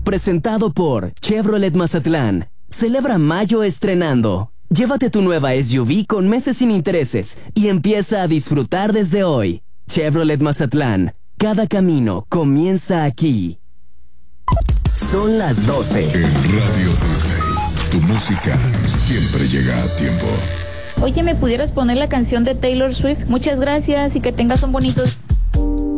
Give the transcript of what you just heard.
presentado por Chevrolet Mazatlán. Celebra mayo estrenando. Llévate tu nueva SUV con meses sin intereses y empieza a disfrutar desde hoy. Chevrolet Mazatlán. Cada camino comienza aquí. Son las 12. En Radio Disney, tu música siempre llega a tiempo. Oye, ¿me pudieras poner la canción de Taylor Swift? Muchas gracias y que tengas un bonito...